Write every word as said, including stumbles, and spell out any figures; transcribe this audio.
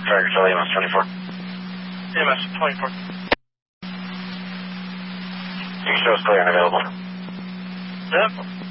Tracker Charlie, E M S twenty-four. E M S twenty-four. You can show us clear and available. Yep.